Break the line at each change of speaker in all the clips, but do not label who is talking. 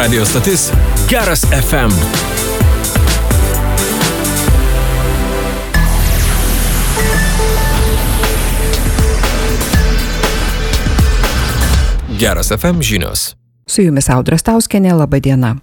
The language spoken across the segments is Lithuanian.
Radio stotis Geras FM. Geras FM žinios.
Su jumis Audra Stauskienė, laba diena.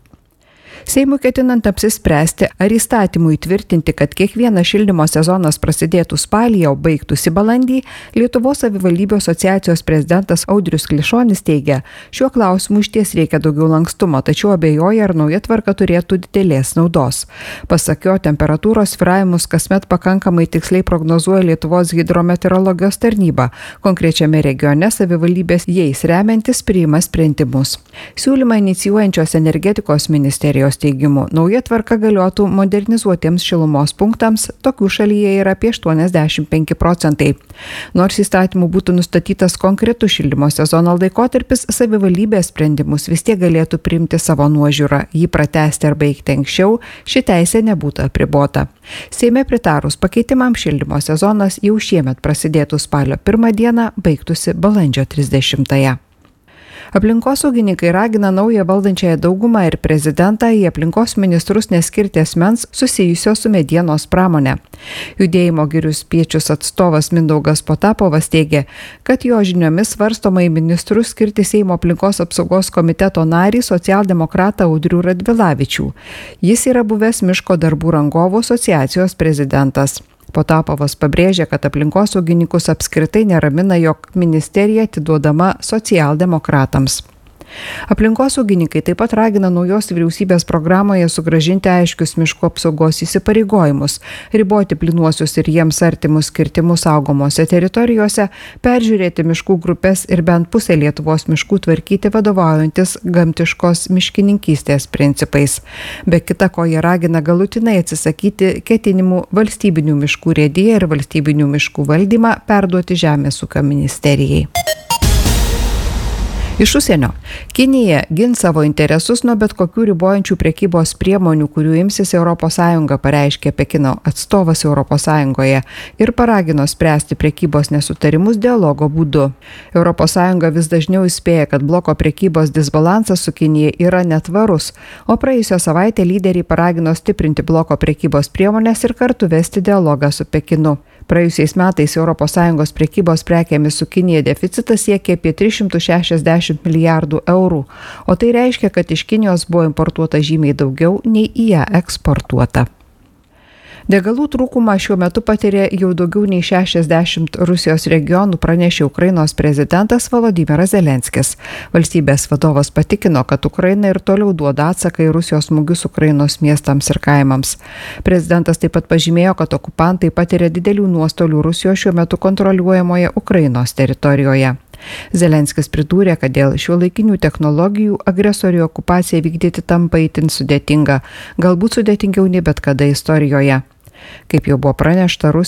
Seimui ketinant apsispręsti, ar įstatymui tvirtinti, kad kiekvienas šildymo sezonas prasidėtų spalį, o baigtųsi balandį, Lietuvos savivaldybių asociacijos prezidentas Audrius Klišonis teigia, šiuo klausimu išties reikia daugiau lankstumo, tačiau abejoja, ar nauja tvarka turėtų didelės naudos. Pasak jo, temperatūros svyravimus kasmet pakankamai tiksliai prognozuoja Lietuvos hidrometeorologijos tarnyba. Konkrečiame regione savivaldybės jais remiantis priima sprendimus. Siūlymą inicijuojančios energetikos ministerijos teigimu, nauja tvarka galiotų modernizuotiems šilumos punktams, tokių šalyje yra apie 85%. Nors įstatymų būtų nustatytas konkretus šildymo sezono laikotarpis, savivaldybės sprendimus vis tiek galėtų priimti savo nuožiūrą, jį pratęsti ar baigti anksčiau, ši teisė nebūtų apribota. Seime pritarus pakeitimams šildymo sezonas jau šiemet prasidėtų spalio 1 dieną, baigtųsi balandžio 30. Aplinkosaugininkai ragina naują valdančiąją daugumą ir prezidentą į aplinkos ministrus neskirti asmens susijusio su medienos pramone. Judėjimo Girių Spiečius atstovas Mindaugas Potapovas teigia, kad jo žiniomis svarstoma į ministrus skirti Seimo aplinkos apsaugos komiteto narį socialdemokratą Audrių Radvilavičių. Jis yra buvęs miško darbų rangovų asociacijos prezidentas. Potapovas pabrėžė, kad aplinkosaugininkus apskritai neramina, jog ministerija atiduodama socialdemokratams. Aplinkosaugininkai taip pat ragina naujos vyriausybės programoje sugrąžinti aiškius miškų apsaugos įsipareigojimus, riboti plynuosius ir jiems artimus kirtimus saugomose teritorijose, peržiūrėti miškų grupės ir bent pusę Lietuvos miškų tvarkyti vadovaujantis gamtiškos miškininkystės principais. Be kita ko, jie ragina galutinai atsisakyti ketinimų valstybinių miškų urėdiją ir valstybinių miškų valdymą perduoti Žemės ūkio ministerijai. Iš užsienio. Kinija gins savo interesus nuo bet kokių ribojančių prekybos priemonių, kurių imsis ES, pareiškė Pekino atstovas ES ir paragino spręsti prekybos nesutarimus dialogo būdu. ES vis dažniau įspėja, kad bloko prekybos disbalansas su Kinija yra netvarus, o praėjusią savaitę lyderiai paragino stiprinti bloko prekybos priemonės ir kartu vesti dialogą su Pekinu. Praėjusiais metais ES prekybos prekėmis su Kinija deficitas siekė apie 360 milijardų eurų, o tai reiškia, kad iš Kinijos buvo importuota žymiai daugiau nei į ją eksportuota. Degalų trūkumą šiuo metu patiria jau daugiau nei 60 Rusijos regionų, pranešė Ukrainos prezidentas Volodymyras Zelenskis. Valstybės vadovas patikino, kad Ukraina ir toliau duoda atsaką į Rusijos smūgius Ukrainos miestams ir kaimams. Prezidentas taip pat pažymėjo, kad okupantai patiria didelių nuostolių Rusijos šiuo metu kontroliuojamoje Ukrainos teritorijoje. Zelenskis pridūrė, kad dėl šiuolaikinių technologijų agresorių okupaciją vykdyti tampa itin sudėtinga, galbūt sudėtingiau nei bet kada istorijoje. Kaip jau buvo pranešta, Rusija